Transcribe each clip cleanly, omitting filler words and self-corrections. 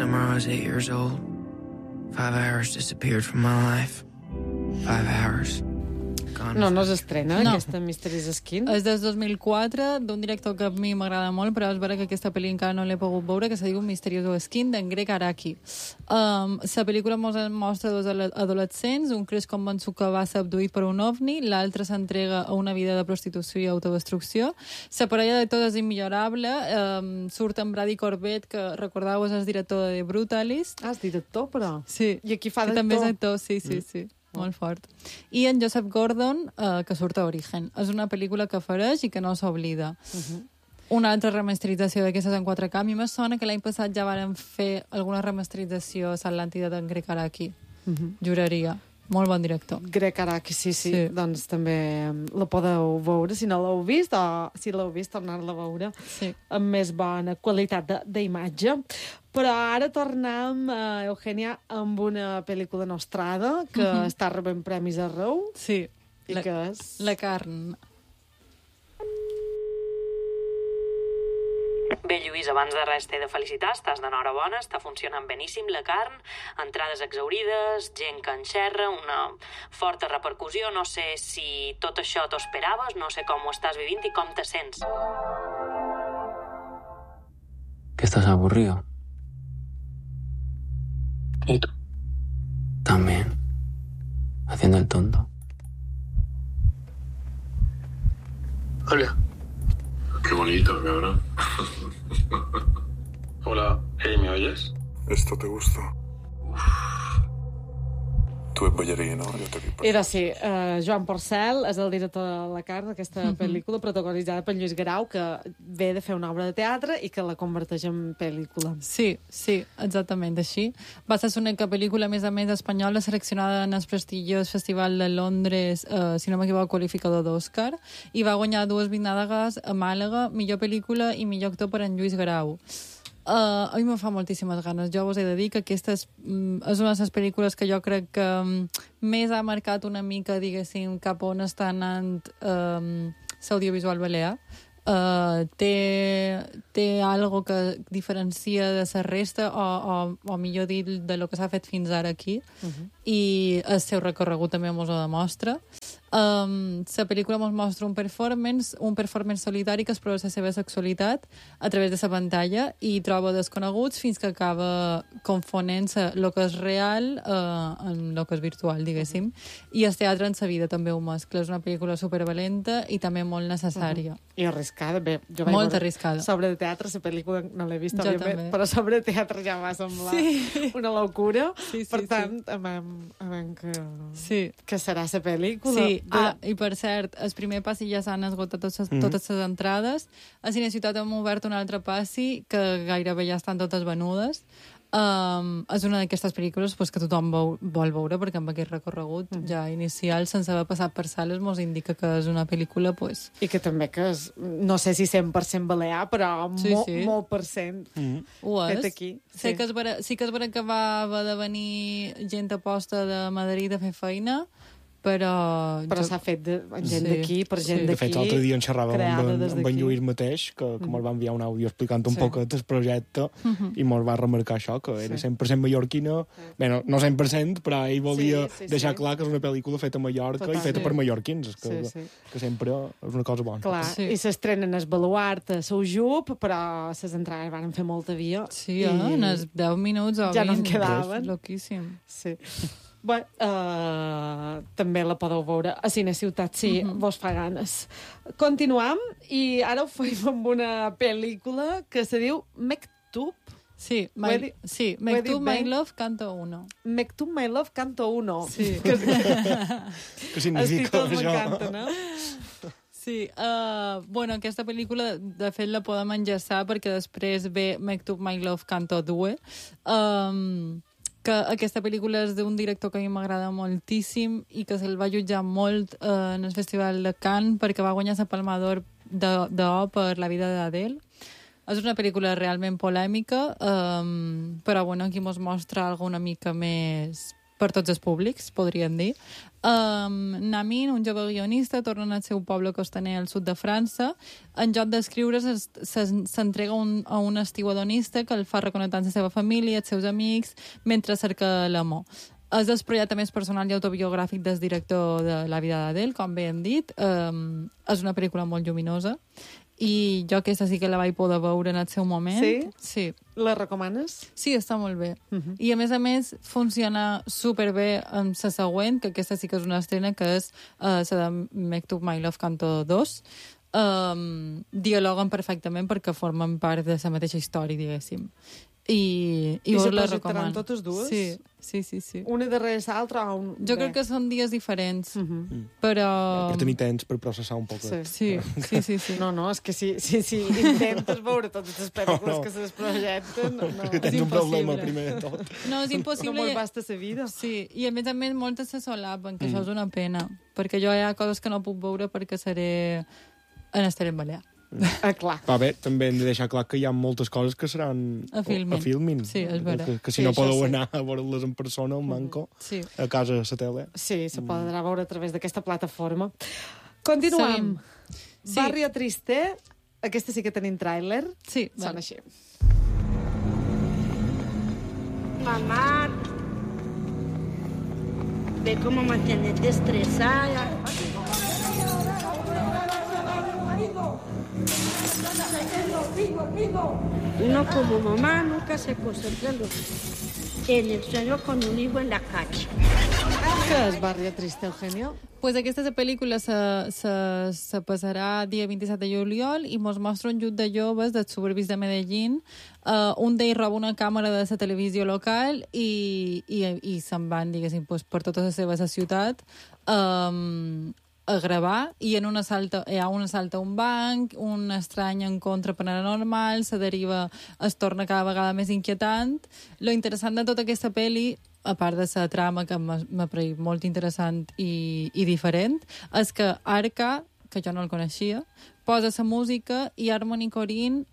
summer I was 8 years old. 5 hours disappeared from my life. 5 hours. No s'estrena, aquesta Mystery's Skin. És des 2004, d'un director que a mi m'agrada molt, però és vera que aquesta pel·li encara no l'he pogut veure, que se diu Mysterious Skin, d'en Greg Araki. La pel·lícula mostra dos adolescents, un creix convençut que va ser abduït per un ovni, l'altre s'entrega a una vida de prostitució i autodestrucció. La parella de tots és immillorable. Surt en Brady Corbett, que recordeu és el director de The Brutalist. És director, però. Sí. I aquí fa d'actor. També és actor, sí. Molt fort. I en Joseph Gordon, que surt a Origen. És una pel·lícula que fareix i que no s'oblida. Una altra remasterització d'aquestes en 4K. A mi me sona que l'any passat ja varen fer alguna remasterització a l'Atlàntida d'en Greg Araki. Juraria. Molt bon director. Greg Araki, sí. Doncs també la podeu veure, si no l'heu vist, o si l'heu vist, tornar-la a veure amb més bona qualitat d'imatge. Però ara tornem, Eugènia, amb una pel·lícula nostrada que està rebent premis arreu. Sí. I que és... La carn. Bé, Lluís, abans de res t'he de felicitar, estàs d'enhorabona, està funcionant beníssim la carn, entrades exaurides, gent que enxerra, una forta repercussió, no sé si tot això t'ho esperaves, no sé com ho estàs vivint i com te sents. ¿Que estás aburrido? ¿Y tú? También. Haciendo el tonto. Hola. Qué bonito, cabrón. Hola, hey, ¿me oyes? ¿Esto te gusta? Tu ets ballarina, jo t'he dit. Era sí, Joan Porcel és el director de La carn, d'aquesta pel·lícula protagonitzada per Lluís Guerau, que ve de fer una obra de teatre i que la converteix en pel·lícula. Sí, exactament així. Va ser l'única pel·lícula, a més espanyola, seleccionada en el prestigiós Festival de Londres, si no m'equivoco, qualificador d'Òscar, i va guanyar 2 Vinàdegues a Màlaga, millor pel·lícula i millor actor per en Lluís Guerau. A mi me fa moltíssimes ganes. Jo us he de dir que aquesta és una de les pel·lícules que jo crec que més ha marcat una mica, diguéssim, cap on està anant l'audiovisual balear. Té algo que diferencia de la resta o millor dir, de lo que s'ha fet fins ara aquí, i el seu recorregut també mos ho demostra. La pel·lícula mos mostra un performance solitari que explora la seva sexualitat a través de la pantalla i troba desconeguts fins que acaba confonent-se el que és real amb el que és virtual, diguéssim. I el teatre en sa vida també ho mescla. És una pel·lícula supervalenta i també molt necessària. I arriscada, bé. Molt arriscada. Sobre de teatre, la pel·lícula no l'he vist, òbviament, però sobre teatre ja va semblar una locura. Per tant, que serà la pel·lícula. Sí, i per cert, el primer passi ja s'han esgotat totes les entrades. A Cine Ciutat hem obert un altre passi que gairebé ja estan totes venudes. És una d'aquestes pel·lícules que tothom vol veure, perquè amb aquest recorregut ja inicial, sense haver passat per sales, mos indica que és una pel·lícula... I que també que és, no sé si 100% balear, però molt per cent fet aquí. Sí que és vera que va haver de venir gent a posta de Madrid a fer feina, però s'ha fet gent d'aquí, per gent d'aquí. De fet, l'altre dia en xerràvem amb en Lluís mateix, que mos va enviar un àudio explicant un poc el projecte, i mos va remarcar això, que era 100% mallorquina. Bé, no 100%, però ell volia deixar clar que és una pel·lícula feta a Mallorca i feta per mallorquins, que sempre és una cosa bona. Clar, i s'estrenen el Baluart a Soujub, però les entrades van fer molta via. Sí, en els 10 minuts o 20. Ja no en quedaven. Loquíssim. Sí. Bé, també la podeu veure a Cine Ciutat, si vos fa ganes. Continuam, i ara ho feim amb una pel·lícula que se diu Mektub. Sí, Mektub, My Love, Canto 1. Mektub, My Love, Canto 1. Sí. Què significa això? Els títols m'encanten, Sí, aquesta pel·lícula, de fet, la podem enllaçar perquè després ve Mektub, My Love, Canto 2, que aquesta pel·lícula és d'un director que a mi m'agrada moltíssim i que se'l va jutjar molt en el Festival de Cannes perquè va guanyar la Palma d'Or d'Or per La vida d'Adele. És una pel·lícula realment polèmica, però aquí mos mostra alguna mica més per tots els públics, podríem dir. Namin, un jove guionista, torna al seu poble costaner al sud de França. En lloc d'escriure, s'entrega a un estiuadonista que el fa reconnectar amb la seva família, els seus amics, mentre cerca l'amor. És el projecte més personal i autobiogràfic del director de La vida d'Adele, com bé hem dit. És una pel·lícula molt lluminosa i jo aquesta sí que la vaig poder veure en el seu moment. Sí? Sí. La recomanes? Sí, està molt bé. I a més, funciona superbé amb la següent, que aquesta sí que és una estrena, que és la de Mektub My Love Canto 2. Dialoguen perfectament perquè formen part de la mateixa història, diguéssim. I se la projectaran recomano. totes dues? Sí. Una darrere l'altra? Jo crec que són dies diferents, però... Per tenir temps per processar un poc. Sí. No, és que si intentes veure totes les pel·lícules que se projecten... No. Que tens un problema primer de tot. No, és impossible. No molt basta la vida. Sí, i a més, moltes se solapen, que això és una pena, perquè jo hi ha coses que no puc veure perquè seré en estaré en balear. Clar. Va bé, també hem de deixar clar que hi ha moltes coses que seran a filmin. Sí, és veritat. Que si no podeu anar a veure-les en persona, un manco, a casa a la tele. Sí, se podrà veure a través d'aquesta plataforma. Continuem. Sí. Barrio Triste, aquesta sí que tenim tràiler. Sí. Sona així. Mamá, ve cómo me tienes estresada. Uno como mamá nunca se concentra en el sueño con un hijo en la calle. Què és Barrio Triste, Eugenio? Pues aquesta pel·lícula se passarà dia 27 de juliol i mos mostra un grup de joves dels suburbis de Medellín. Un d'ells roba una càmera de la televisió local i se'n van, diguéssim, per tota la seva ciutat a gravar, i hi ha un assalt a un banc, un estrany encontre paranormal, se deriva, es torna cada vegada més inquietant. Lo interessant de tota aquesta pel·li, a part de la trama, que m'ha paregut molt interessant i diferent, és que Arca, que jo no el coneixia, posa la música i Harmony Korine,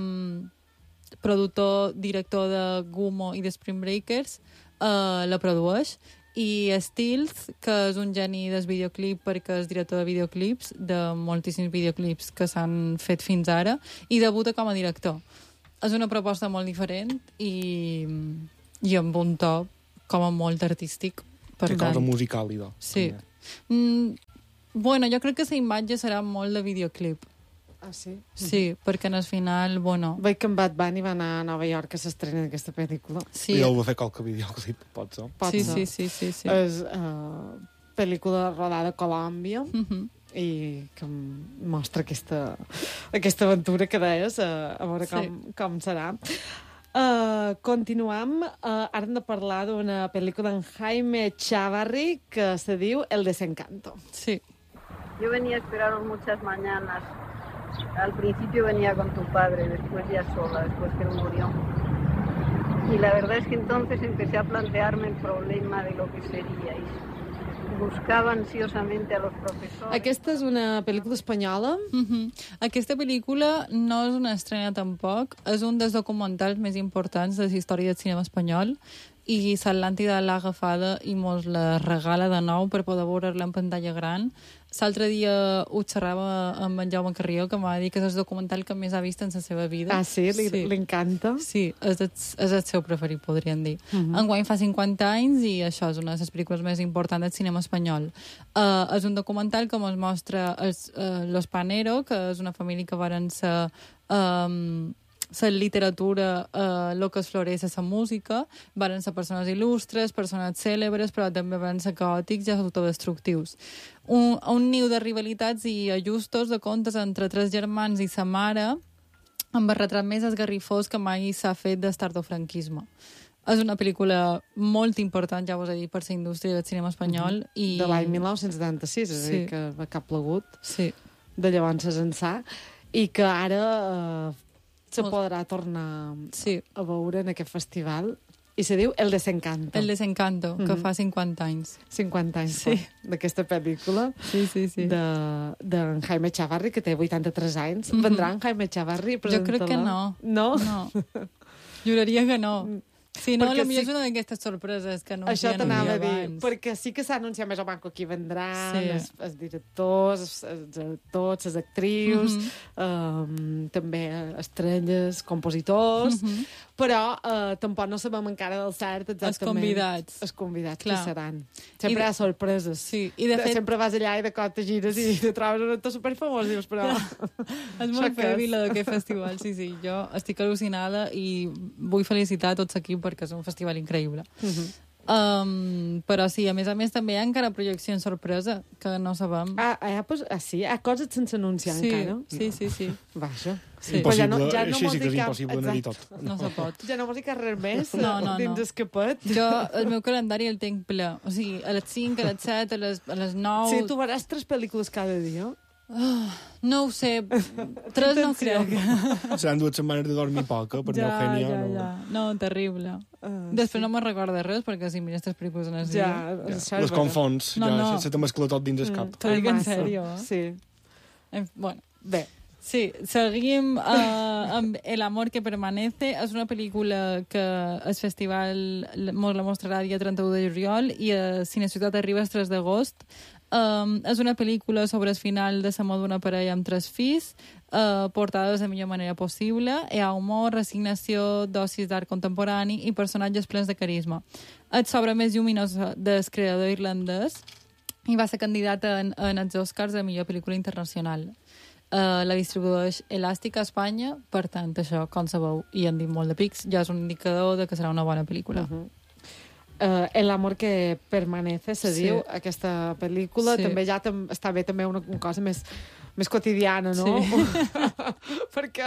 productor, director de Gumo i de Spring Breakers, la produeix. I Stills, que és un geni del videoclip perquè és director de videoclips, de moltíssims videoclips que s'han fet fins ara, i debuta com a director. És una proposta molt diferent i amb un to com a molt artístic. Té cosa musical, idò. Sí. Bueno, jo crec que la imatge serà molt de videoclip. Ah, sí? Sí, perquè al final, bueno... Veig que en Bad Bunny va anar a Nova York a s'estrena d'aquesta pel·lícula. Sí. I ell va fer qualque videoclip, pot ser. Sí. És pel·lícula rodada a Colòmbia i que mostra aquesta aventura que deies, a veure com serà. Continuem. Ara hem de parlar d'una pel·lícula d'en Jaime Chavarri que se diu El Desencanto. Sí. Yo venía a esperaros muchas mañanas. Al principio venía con tu padre, después ya sola, después que él murió. Y la verdad es que entonces empecé a plantearme el problema de lo que seríais. Buscava ansiosamente a los profesores. Aquesta és una pel·lícula espanyola? Aquesta pel·lícula no és una estrena tampoc, és un dels documentals més importants de la història del cinema espanyol, i l'Atlàntida l'ha agafada i mos la regala de nou per poder veure-la en pantalla gran. L'altre dia ho xerrava amb en Jaume Carrió, que m'ha dit que és el documental que més ha vist en la seva vida. Ah, sí? Li encanta? Sí, és el seu preferit, podríem dir. Enguany fa 50 anys i això és una de les pel·lícules més importants del cinema espanyol. És un documental que ens mostra Los Panero, que és una família que varen ser... la literatura, el que es floreix la música, varen ser persones il·lustres, persones cèlebres, però també varen ser caòtics i autodestructius. Un niu de rivalitats i ajustos de comptes entre tres germans i sa mare, amb el retrat més esgarrifós que mai s'ha fet del tardofranquisme. És una pel·lícula molt important, ja vos he dit, per la indústria del cinema espanyol. I... De l'any 1976, és a dir, que va cap plegut. Sí. De llavors ençà. I que ara... se podrà tornar a veure en aquest festival, i se diu El Desencanto. El Desencanto, que fa 50 anys. 50 anys d'aquesta pel·lícula. Sí. D'en Jaime Chavarri, que té 83 anys. Vendrà en Jaime Chavarri? Jo crec que no. No? No. Juraria que no. Sí, no, potser és una d'aquestes sorpreses que anuncien. Això t'anava a dir, perquè sí que s'ha anunciat més o menys qui vendran, els directors, els actors, les actrius, també estrelles, compositors, però tampoc no sabem encara del cert exactament. Els convidats que seran. Sempre hi ha sorpreses. Sí, i de fet... Sempre vas allà i de cop te gires i te trobes un actor superfamós, dius, però... És molt heavy, d'aquest festival, sí. Jo estic al·lucinada i vull felicitar a tots aquí perquè és un festival increïble. Però sí, a més també hi ha encara projeccions sorpresa que no sabem. Sí? Hi ha coses sense anunciar encara? Sí. Vaja. Impossible, així sí que és impossible anar-hi tot. No se pot. Ja no vols dir que res més dins escapat? Jo, el meu calendari el tinc ple. O sigui, a les 5, a les 7, a les 9... Sí, tu veuràs 3 pel·lícules cada dia? No ho sé. 3 no crec. Seran 2 setmanes de dormir poca, per Eugènia. No, terrible. Després no me'n recordo res, perquè si mires 3 pel·lícules en el dia... Les confons, se te mescla tot dins el cap. T'ho dic en sèrio. Sí. Bueno, bé. Sí, seguim amb El amor que permanece. És una pel·lícula que el festival la mostrarà dia 31 de juliol i a Cineciutat arriba el 3 d'agost. És una pel·lícula sobre el final de l'amor d'una parella amb 3 fills, portada de la millor manera possible. Hi ha humor, resignació, dosis d'art contemporani i personatges plens de carisma. És l'obra més lluminosa del creador irlandès i va ser candidata en els Oscars de millor pel·lícula internacional. La distribueix Elàstica a Espanya, per tant, això, com sabeu, i han dit molt de pics, ja és un indicador de que serà una bona pel·lícula. El amor que permanece, se diu, aquesta pel·lícula. També ja està bé també una cosa més quotidiana, no? Perquè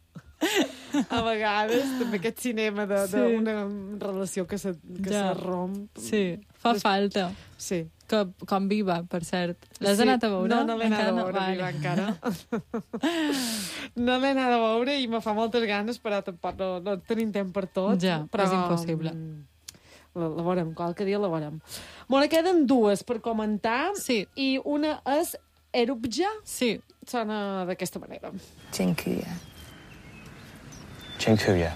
a vegades també aquest cinema d'una relació que se romp... Sí, fa falta. Sí. Com Viva, per cert. L'has anat a veure? No l'he anat a veure, Viva, encara. No l'he anat a veure i me fa moltes ganes, però tampoc no tenim temps per tot. Ja, és impossible. La veurem, qualque dia la veurem. Bueno, queden 2 per comentar. Sí. I una és Erupja. Sí. Sona d'aquesta manera. Dziękuję. Dziękuję.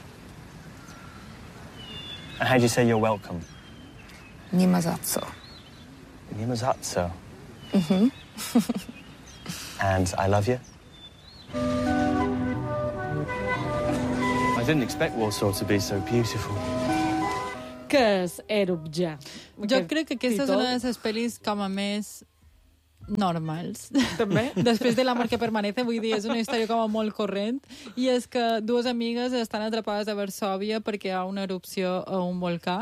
And how do you say you're welcome? Nie ma za co. Nie ma za co. And I love you? I didn't expect Warsaw to be so beautiful. Què és Erupja? Jo crec que aquesta és una de les pel·lis com a més normals. També? Després de l'amor que permanece, vull dir, és una història com a molt corrent, i és que 2 amigues estan atrapades a Varsòvia perquè hi ha una erupció a un volcà.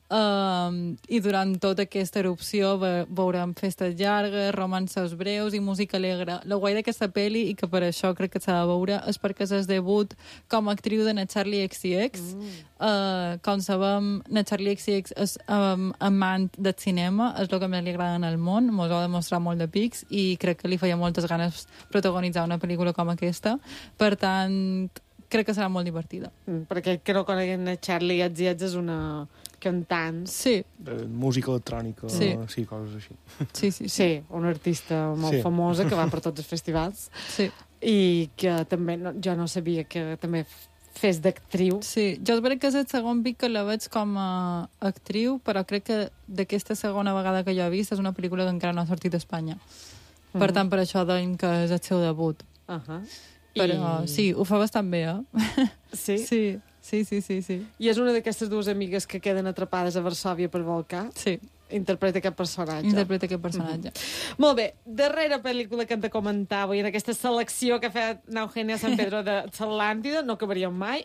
I durant tota aquesta erupció veurem festes llargues, romances breus i música alegre. El guai d'aquesta pel·li, i que per això crec que s'ha de veure, és perquè és el debut com a actriu de na Charli XCX. Com sabem, na Charli XCX és amant del cinema, és el que més li agrada en el món, mos ho ha demostrat molt de pics, i crec que li feia moltes ganes protagonitzar una pel·lícula com aquesta. Per tant, crec que serà molt divertida. Perquè que no coneguen na Charli XCX és una cantant. Sí. De música electrònica, sí, coses així. Sí, una artista molt famosa que va per tots els festivals. Sí. I que també jo no sabia que també fes d'actriu. Sí, jo és veritat que és el segon pic que la veig com a actriu, però crec que d'aquesta segona vegada que jo he vist és una pel·lícula que encara no ha sortit a Espanya. Per tant, per això deim que és el seu debut. Però sí, ho fa bastant bé, Sí? Sí. I és una d'aquestes 2 amigues que queden atrapades a Varsòvia per volcà? Sí. Interpreta aquest personatge. Molt bé, darrera pel·lícula que hem de comentar avui en aquesta selecció que ha fet Eugènia San Pedro de Atlàntida, no acabaríem mai.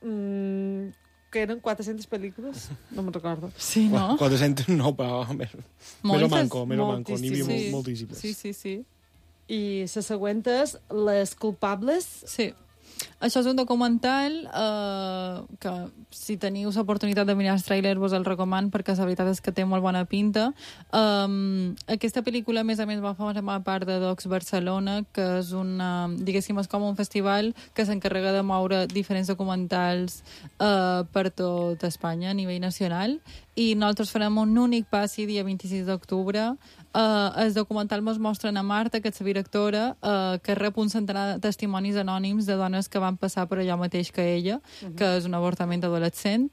Que eren 400 pel·lícules? No me'n recordo. Sí, no? 400 no, però més o manco, n'hi havia moltíssimes. Sí. I la següent és Les culpables? Sí. Això és un documental que, si teniu l'oportunitat de mirar el tràiler, vos el recoman, perquè la veritat és que té molt bona pinta. Aquesta pel·lícula, a més, va formar part de Docs Barcelona, que és diguéssim, és com un festival que s'encarrega de moure diferents documentals per tot Espanya, a nivell nacional, i nosaltres farem un únic passi dia 26 d'octubre. El documental ens mostra a Marta, que és la directora, que rep un centenar de testimonis anònims de dones que van passar per allò mateix que ella, que és un avortament adolescent,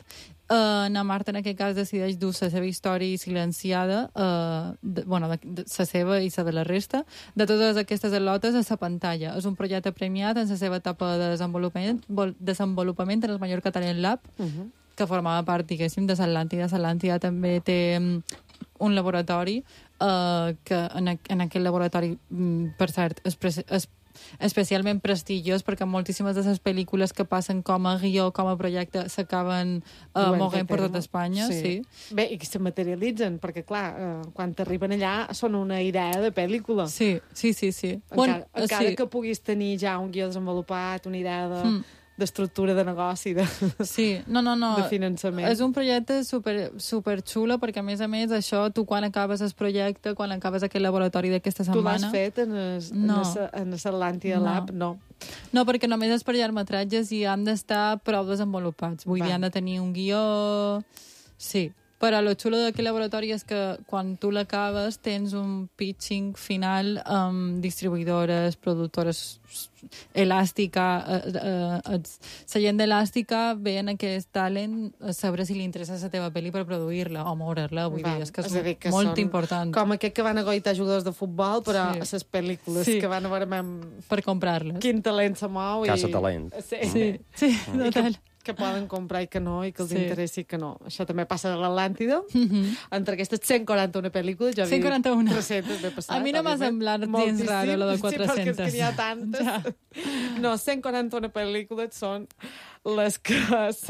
Na Marta, en aquest cas, decideix dur la seva història silenciada, la seva i la de la resta, de totes aquestes al·lotes a la pantalla. És un projecte premiat en la seva etapa de desenvolupament en el Mallorca Talent Lab, que formava part, diguéssim, de l'Atlàntida. L'Atlàntida també té un laboratori, que en aquest laboratori, per cert, és especialment prestigiós, perquè moltíssimes de les pel·lícules que passen com a guió, com a projecte, s'acaben moguent per tot Espanya. Sí. Bé, i que se materialitzen, perquè, clar, quan t'arriben allà són una idea de pel·lícula. Sí. Encara que puguis tenir ja un guió desenvolupat, una idea d'estructura de negoci, de finançament. És un projecte super xulo, perquè, a més, això, tu quan acabes el projecte, quan acabes aquest laboratori d'aquesta setmana... Tu l'has fet en l'Atlàntida Lab? No. No, perquè només és per llargmetratges i han d'estar prou desenvolupats. Vull dir, han de tenir un guió... Sí. Però el xulo d'aquest laboratori és que quan tu l'acabes tens un pitching final amb distribuïdores, productores, Elàstica, la gent d'Elàstica veient aquest talent a saber si li interessa la teva pel·li per produir-la o moure-la. Vull dir, és que és molt important. Com aquest que van a goitar jugadors de futbol, però a les pel·lícules que van a veure per comprar-les. Quin talent se mou. Casa talent. Sí, total. Que poden comprar i que no, i que els interessi que no. Això també passa a l'Atlàntida. Entre aquestes 141 pel·lícules, jo havia 141. 300 m'he passat. A mi no m'ha semblat gens raro, la de 400. Sí, perquè és que n'hi ha tantes. Ja. No, 141 pel·lícules són les que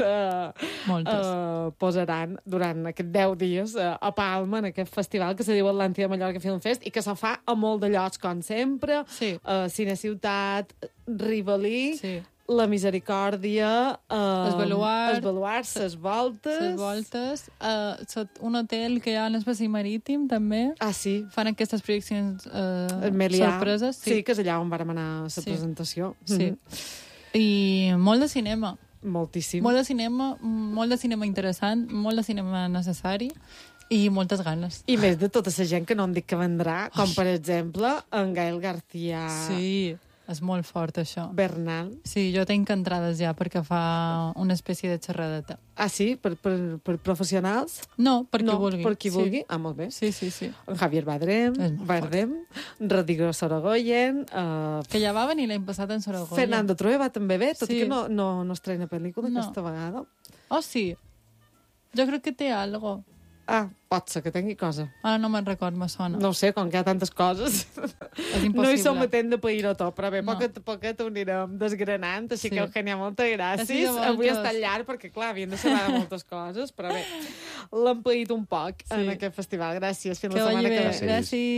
posaran durant aquests 10 dies a Palma, en aquest festival que se diu Atlàntida Mallorca Film Fest, i que se fa a molt de llocs, com sempre. Cine Ciutat, Rivalí, La Misericòrdia, els baluards, les voltes, un hotel que hi ha en l'espai marítim, també. Ah, sí. Fan aquestes projeccions sorpreses. Sí, que és allà on vàrem anar a la presentació. Sí. I molt de cinema. Moltíssim. Molt de cinema interessant, molt de cinema necessari i moltes ganes. I més de tota la gent que no em dic que vendrà, com per exemple en Gael García. Sí. És molt fort, això. Bernal. Sí, jo tinc entrades ja perquè fa una espècie de xerradeta. Ah, sí? Per professionals? No, per qui vulgui. Per qui vulgui? Ah, molt bé. Sí. En Javier Bardem, Rodrigo Sorogoyen... Que ja va venir l'any passat en Sorogoyen. Fernando Trueba també ve, tot i que no estrena pel·lícula aquesta vegada. Oh, sí. Jo crec que té algo. Ah, pot ser que tingui cosa. Ara no me'n record, me sona. No ho sé, com que hi ha tantes coses. És impossible. No hi som atent de pair-ho tot, però bé, poquet ho anirem desgranant, així que, Eugènia, moltes gràcies. Avui ha estat llarg, perquè, clar, havien de saber de moltes coses, però bé, l'hem paït un poc en aquest festival. Gràcies, fins la setmana que ve. Gràcies.